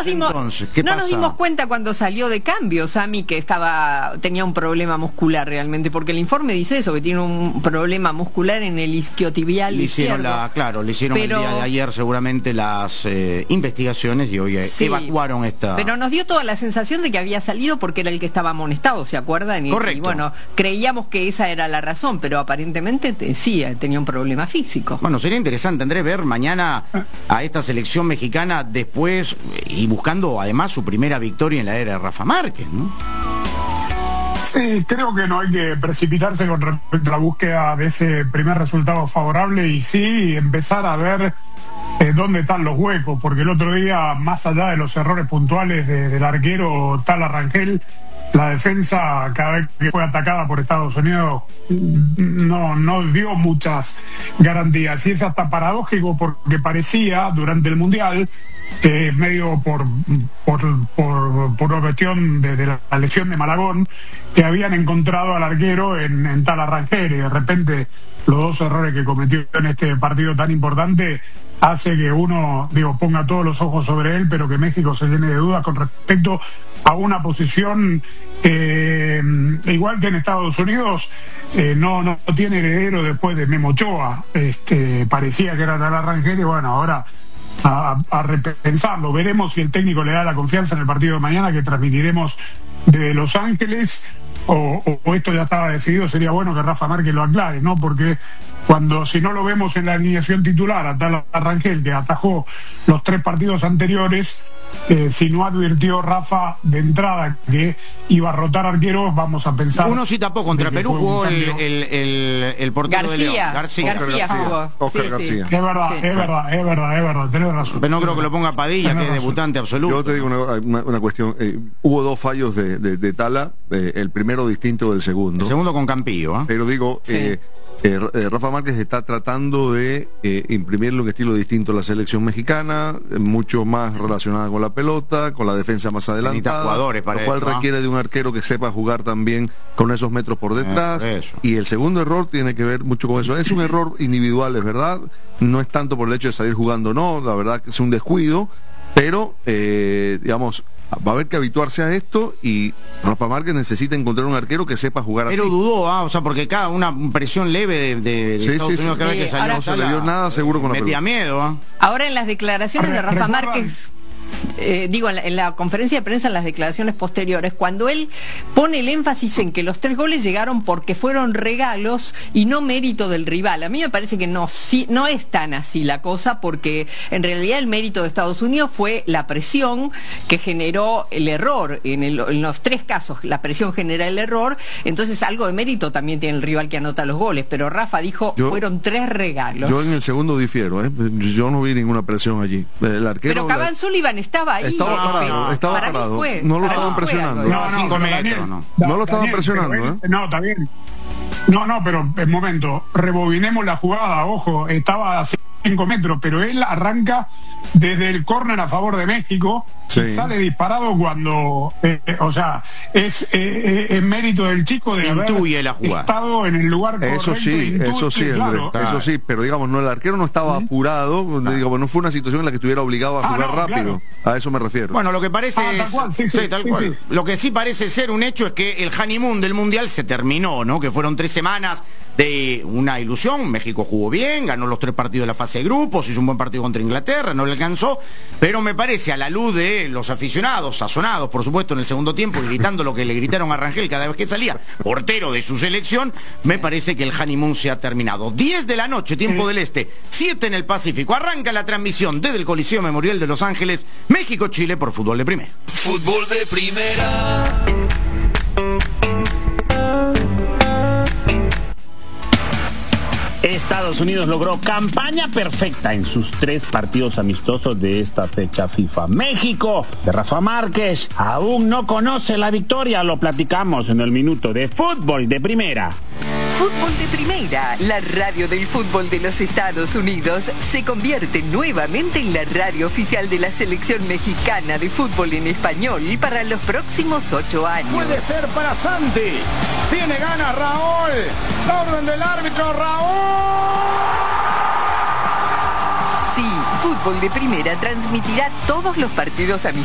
entonces, ¿qué pasa? nos dimos cuenta cuando salió de cambio, Sami, que tenía un problema muscular realmente, porque el informe dice eso, que tiene un problema muscular en el isquiotibial izquierdo. Le hicieron el día de ayer seguramente las investigaciones y hoy evacuaron esta... Pero nos dio toda la sensación de que había salido porque era el que estaba amonestado, ¿se acuerdan? Correcto. Y bueno, creíamos que esa era la razón, pero aparentemente sí, tenía un problema físico. Bueno, sería interesante, Andrés, ver mañana a esta selección mexicana después y buscando además su primera victoria en la era de Rafa Márquez, ¿no? Sí, creo que no hay que precipitarse con respecto a la búsqueda de ese primer resultado favorable y sí empezar a ver dónde están los huecos, porque el otro día, más allá de los errores puntuales del arquero Tala Rangel, la defensa, cada vez que fue atacada por Estados Unidos, no dio muchas garantías. Y es hasta paradójico porque parecía, durante el Mundial, medio por una cuestión de la lesión de Malagón, que habían encontrado al arquero en Tala Rangel, y de repente los dos errores que cometió en este partido tan importante hace que uno, ponga todos los ojos sobre él, pero que México se llene de dudas con respecto a una posición igual que en Estados Unidos, no tiene heredero después de Memo Ochoa. Parecía que era Tala Rangel y bueno, ahora a repensarlo. Veremos si el técnico le da la confianza en el partido de mañana, que transmitiremos de Los Ángeles, o esto ya estaba decidido. Sería bueno que Rafa Márquez lo aclare, ¿no? Porque si no lo vemos en la alineación titular, a Tala Rangel, que atajó los 3 partidos anteriores, si no advirtió Rafa de entrada que iba a rotar arqueros, vamos a pensar... Uno sí tapó contra Perú, jugó el portero de León. García jugó. Oscar García. Es verdad, tenés razón. Pero no creo que lo ponga Padilla, que es debutante absoluto. Yo te digo una cuestión. Hubo 2 fallos de Tala, el primero distinto del segundo. El segundo con Campillo, ¿eh? Pero digo... Rafa Márquez está tratando de imprimirle un estilo distinto a la selección mexicana, mucho más relacionada con la pelota, con la defensa más adelantada, jugadores para lo cual requiere de un arquero que sepa jugar también con esos metros por detrás. Y el segundo error tiene que ver mucho con eso. Es un error individual, es verdad, no es tanto por el hecho de salir jugando, no, la verdad que es un descuido, pero va a haber que habituarse a esto, y Rafa Márquez necesita encontrar un arquero que sepa jugar así. Pero dudó, porque cada una presión leve de Estados Unidos, cada vez que salió, no se le dio nada seguro con la pelota. Metía miedo. Ahora en las declaraciones de Rafa Márquez, en la conferencia de prensa, en las declaraciones posteriores, cuando él pone el énfasis en que los 3 goles llegaron porque fueron regalos y no mérito del rival. A mí me parece que no es tan así la cosa, porque en realidad el mérito de Estados Unidos fue la presión que generó el error. En los 3 casos la presión genera el error, entonces algo de mérito también tiene el rival que anota los goles, pero Rafa dijo fueron 3 regalos. Yo en el segundo difiero, yo no vi ninguna presión allí. El arquero, pero Cabán Sullivan estaba ahí. Estaba parado. No lo estaban presionando. No lo estaban presionando. No, está bien. No, pero en momento, rebobinemos la jugada, ojo, estaba a 5 metros, pero él arranca desde el córner a favor de México y sale disparado cuando, es mérito del chico de intuye la jugada, estado en el lugar correcto. Eso sí, pero digamos, el arquero no estaba apurado, no fue una situación en la que estuviera obligado a jugar rápido. A eso me refiero. Bueno, lo que parece tal cual. Lo que sí parece ser un hecho es que el honeymoon del Mundial se terminó, ¿no? Que fueron 3 semanas de una ilusión. México jugó bien, ganó los 3 partidos de la fase de grupos, hizo un buen partido contra Inglaterra, no le alcanzó, pero me parece, a la luz de los aficionados, sazonados por supuesto en el segundo tiempo y gritando lo que le gritaron a Rangel cada vez que salía, portero de su selección, me parece que el honeymoon se ha terminado. 10 de la noche, tiempo del Este, 7 en el Pacífico. Arranca la transmisión desde el Coliseo Memorial de Los Ángeles, México-Chile por Fútbol de Primera. Fútbol de Primera. Estados Unidos logró campaña perfecta en sus 3 partidos amistosos de esta fecha FIFA. México, de Rafa Márquez, aún no conoce la victoria. Lo platicamos en el minuto de Fútbol de Primera. Fútbol de Primera, la radio del fútbol de los Estados Unidos, se convierte nuevamente en la radio oficial de la selección mexicana de fútbol en español para los próximos 8 años. Puede ser para Santi. Tiene ganas Raúl. La orden del árbitro, Raúl. Sí, Fútbol de Primera transmitirá todos los partidos amistosos